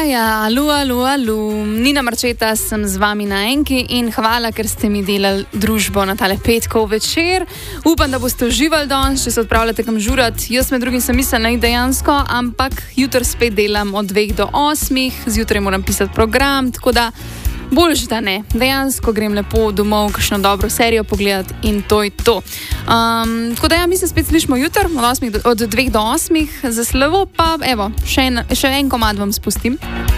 Ja, alu. Nina Marčeta sem z vami na Enki in hvala, ker ste mi delali družbo na tale petkov večer. Upam, da boste uživali danes, če se odpravljate kam žurati. Jaz med drugim sem mislila dejansko, ampak jutri spet delam od 2 do 8, zjutraj moram pisati program, tako da boljš da ne. Dejansko grem lepo domov, kakšno dobro serijo pogledati in to je to. Tako da mi se spet slišimo jutri od 2 do 8, za slovo pa evo, še en komad vam spustim.